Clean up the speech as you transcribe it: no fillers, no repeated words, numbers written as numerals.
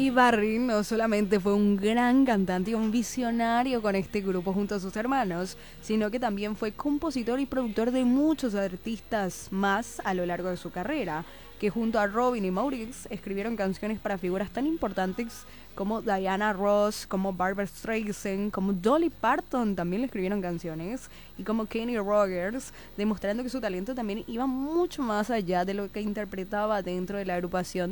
Steve Barry no solamente fue un gran cantante y un visionario con este grupo junto a sus hermanos, sino que también fue compositor y productor de muchos artistas más a lo largo de su carrera, que junto a Robin y Maurice escribieron canciones para figuras tan importantes como Diana Ross, como Barbra Streisand, como Dolly Parton también le escribieron canciones, y como Kenny Rogers, demostrando que su talento también iba mucho más allá de lo que interpretaba dentro de la agrupación